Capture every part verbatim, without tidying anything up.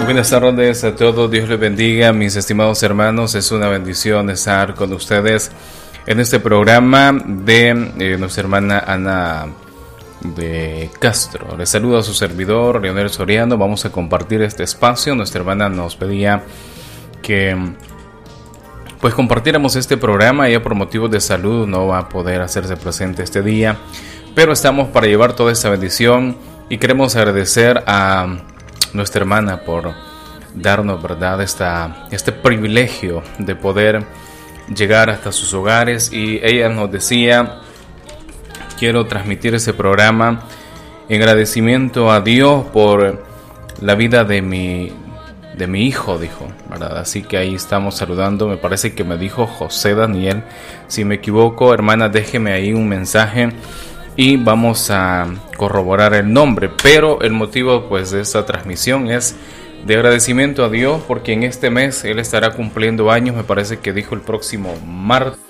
Buenas tardes a todos, Dios les bendiga, mis estimados hermanos. Es una bendición estar con ustedes en este programa de eh, nuestra hermana Ana de Castro. Les saluda a su servidor, Leonel Soriano. Vamos a compartir este espacio. Nuestra hermana nos pedía que pues compartiéramos este programa. Ella por motivos de salud no va a poder hacerse presente este día, pero estamos para llevar toda esta bendición y queremos agradecer a nuestra hermana por darnos, verdad, esta, este privilegio de poder llegar hasta sus hogares. Y ella nos decía: quiero transmitir ese programa en agradecimiento a Dios por la vida de mi, de mi hijo, dijo, ¿verdad? Así que ahí estamos saludando. Me parece que me dijo José Daniel. Si me equivoco, hermana, déjeme ahí un mensaje y vamos a corroborar el nombre. Pero el motivo pues de esta transmisión es de agradecimiento a Dios, porque en este mes Él estará cumpliendo años. Me parece que dijo el próximo martes.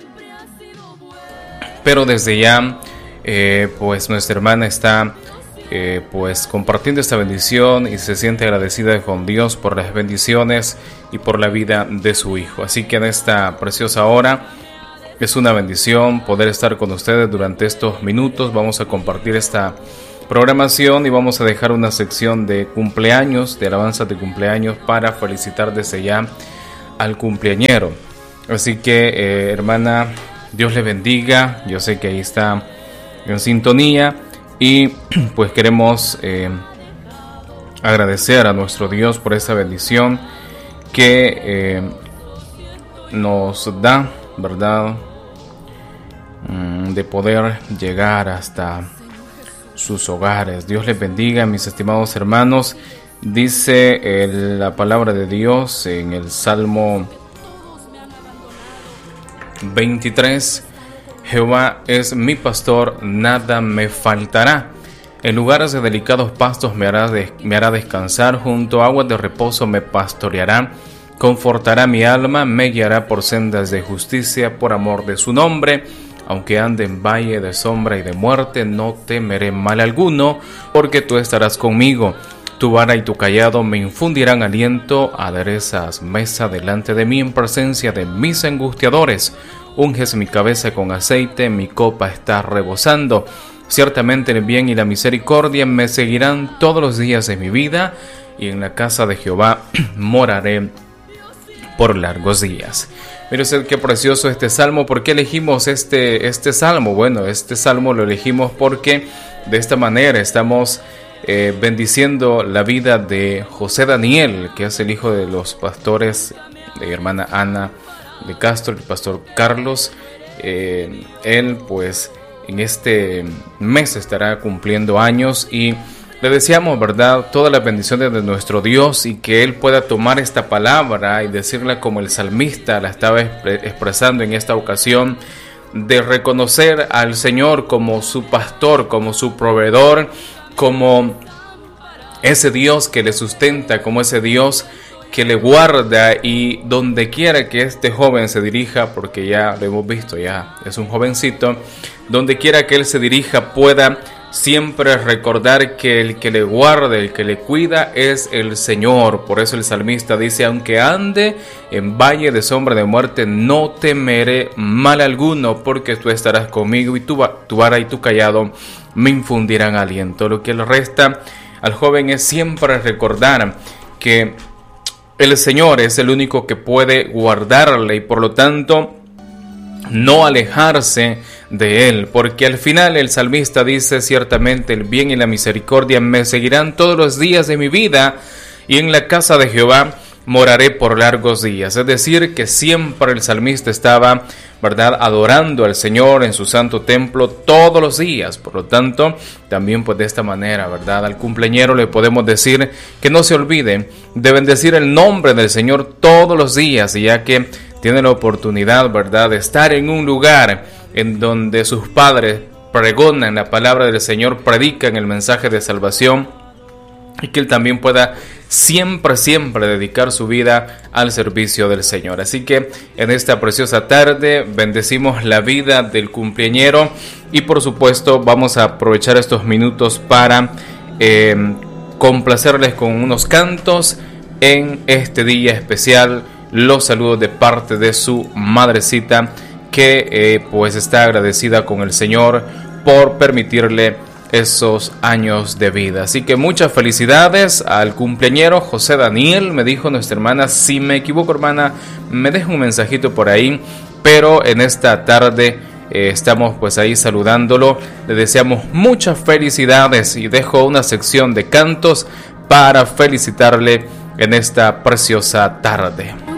Pero desde ya eh, pues nuestra hermana está eh, pues compartiendo esta bendición y se siente agradecida con Dios por las bendiciones y por la vida de su hijo. Así que en esta preciosa hora es una bendición poder estar con ustedes durante estos minutos. Vamos a compartir esta programación y vamos a dejar una sección de cumpleaños, de alabanzas de cumpleaños, para felicitar desde ya al cumpleañero. Así que eh, hermana, Dios le bendiga. Yo sé que ahí está en sintonía y pues queremos eh, agradecer a nuestro Dios por esa bendición que eh, nos da, ¿verdad?, de poder llegar hasta sus hogares. Dios les bendiga, mis estimados hermanos. Dice el, la palabra de Dios en el Salmo veintitrés: Jehová es mi pastor, nada me faltará. En lugares de delicados pastos me hará, de, me hará descansar, junto a aguas de reposo me pastoreará. Confortará mi alma, me guiará por sendas de justicia, por amor de su nombre. Aunque ande en valle de sombra y de muerte, no temeré mal alguno, porque tú estarás conmigo. Tu vara y tu cayado me infundirán aliento. Aderezas mesa delante de mí en presencia de mis angustiadores. Unges mi cabeza con aceite, mi copa está rebosando. Ciertamente el bien y la misericordia me seguirán todos los días de mi vida, y en la casa de Jehová moraré por largos días. Mire usted qué precioso este salmo. ¿Por qué elegimos este, este salmo? Bueno, este salmo lo elegimos porque de esta manera estamos eh, bendiciendo la vida de José Daniel, que es el hijo de los pastores de hermana Ana de Castro, el pastor Carlos. Eh, él pues en este mes estará cumpliendo años y le deseamos, ¿verdad?, todas las bendiciones de nuestro Dios, y que Él pueda tomar esta palabra y decirla como el salmista la estaba expresando en esta ocasión, de reconocer al Señor como su pastor, como su proveedor, como ese Dios que le sustenta, como ese Dios que le guarda, y donde quiera que este joven se dirija, porque ya lo hemos visto, ya es un jovencito, donde quiera que él se dirija pueda siempre recordar que el que le guarda, el que le cuida es el Señor. Por eso el salmista dice: aunque ande en valle de sombra de muerte, no temeré mal alguno, porque tú estarás conmigo, y tu, tu vara y tu cayado me infundirán aliento. Lo que le resta al joven es siempre recordar que el Señor es el único que puede guardarle, y por lo tanto no alejarse de Él, porque al final el salmista dice: ciertamente el bien y la misericordia me seguirán todos los días de mi vida, y en la casa de Jehová moraré por largos días. Es decir, que siempre el salmista estaba, ¿verdad?, adorando al Señor en su santo templo todos los días. Por lo tanto, también pues de esta manera, ¿verdad?, al cumpleañero le podemos decir que no se olvide de bendecir el nombre del Señor todos los días, ya que tiene la oportunidad, ¿verdad?, de estar en un lugar en donde sus padres pregonan la palabra del Señor, predican el mensaje de salvación, y que él también pueda siempre, siempre dedicar su vida al servicio del Señor. Así que en esta preciosa tarde bendecimos la vida del cumpleañero, y por supuesto vamos a aprovechar estos minutos para eh, complacerles con unos cantos en este día especial. Los saludos de parte de su madrecita, que eh, pues está agradecida con el Señor por permitirle esos años de vida. Así que muchas felicidades al cumpleañero José Daniel. Me dijo nuestra hermana, si me equivoco, hermana, me deja un mensajito por ahí, pero en esta tarde eh, estamos pues ahí saludándolo. Le deseamos muchas felicidades y dejo una sección de cantos para felicitarle en esta preciosa tarde.